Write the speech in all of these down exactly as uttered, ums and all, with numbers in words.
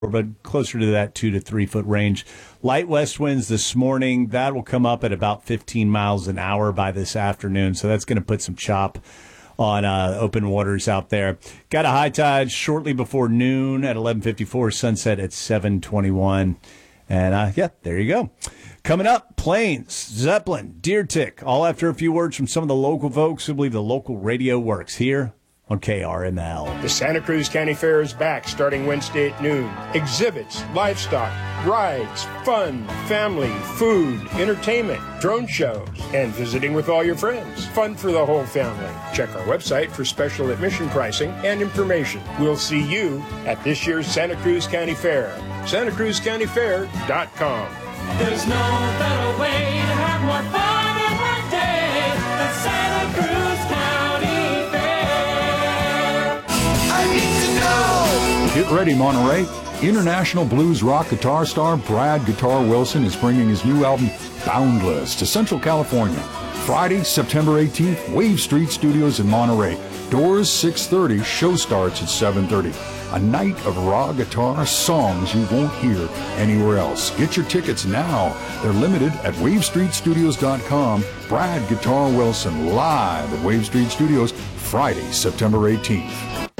but closer to that two to three foot range. Light west winds this morning. That will come up at about fifteen miles an hour by this afternoon. So that's going to put some chop on uh, open waters out there. Got a high tide shortly before noon at eleven fifty-four, sunset at seven twenty-one. And, uh, yeah, there you go. Coming up, Plains, Zeppelin, Deer Tick, all after a few words from some of the local folks who believe the local radio works here on K R M L. The Santa Cruz County Fair is back starting Wednesday at noon. Exhibits, livestock, rides, fun, family, food, entertainment, drone shows, and visiting with all your friends. Fun for the whole family. Check our website for special admission pricing and information. We'll see you at this year's Santa Cruz County Fair. Santa Cruz County Fair dot com. There's no better way to have more fun in one day than Santa Cruz County Fair. I need to know. Get ready, Monterey. International blues rock guitar star Brad Guitar Wilson is bringing his new album, Boundless, to Central California. Friday, September eighteenth, Wave Street Studios in Monterey. Doors six thirty, show starts at seven thirty. A night of raw guitar songs you won't hear anywhere else. Get your tickets now. They're limited at wave street studios dot com. Brad Guitar Wilson live at Wave Street Studios Friday, September eighteenth.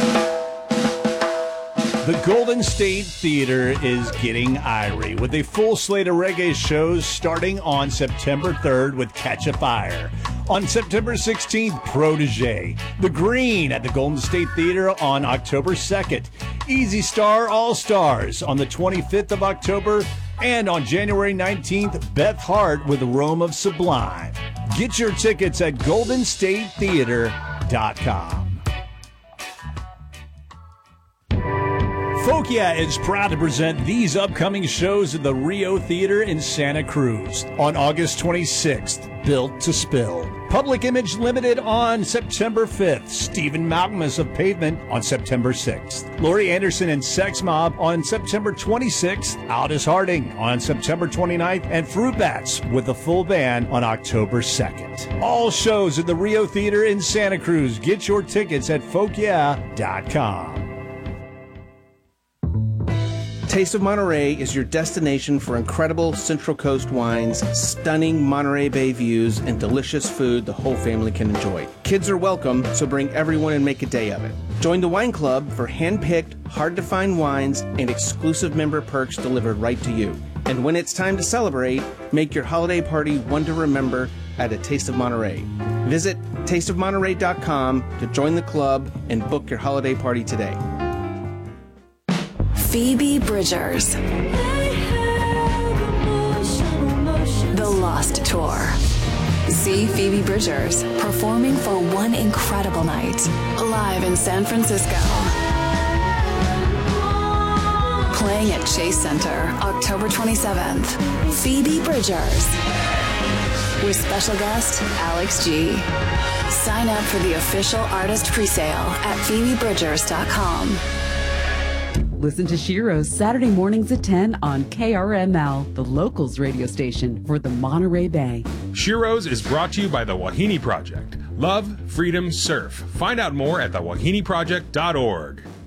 The Golden State Theater is getting irie with a full slate of reggae shows starting on September third with Catch a Fire. On September sixteenth, Protege. The Green at the Golden State Theater on October second. Easy Star All-Stars on the twenty-fifth of October. And on January nineteenth, Beth Hart with Rome of Sublime. Get your tickets at golden state theater dot com. Fokia is proud to present these upcoming shows at the Rio Theater in Santa Cruz. On August twenty-sixth, Built to Spill. Public Image Limited on September fifth. Stephen Malcolmus of Pavement on September sixth. Laurie Anderson and Sex Mob on September twenty-sixth. Aldous Harding on September twenty-ninth. And Fruit Bats with a full band on October second. All shows at the Rio Theater in Santa Cruz. Get your tickets at fokia dot com. Taste of Monterey is your destination for incredible Central Coast wines, stunning Monterey Bay views, and delicious food the whole family can enjoy. Kids are welcome, so bring everyone and make a day of it. Join the wine club for hand-picked, hard-to-find wines and exclusive member perks delivered right to you. And when it's time to celebrate, make your holiday party one to remember at A Taste of Monterey. Visit taste of monterey dot com to join the club and book your holiday party today. Phoebe Bridgers. The Lost Tour. See Phoebe Bridgers performing for one incredible night, live in San Francisco. Playing at Chase Center, October twenty-seventh. Phoebe Bridgers. With special guest, Alex G. Sign up for the official artist presale at phoebe bridgers dot com. Listen to Shiro's Saturday mornings at ten on K R M L, the locals radio station for the Monterey Bay. Shiro's is brought to you by the Wahine Project. Love, freedom, surf. Find out more at the wahine project dot org.